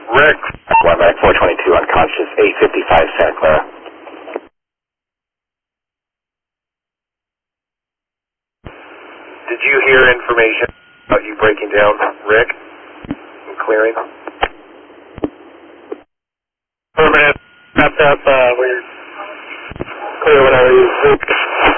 Rick. 422 unconscious, 855 Santa Clara. Did you hear information about you breaking down, Rick, and clearing? Permanent. Wrapped up. We're clear whenever you.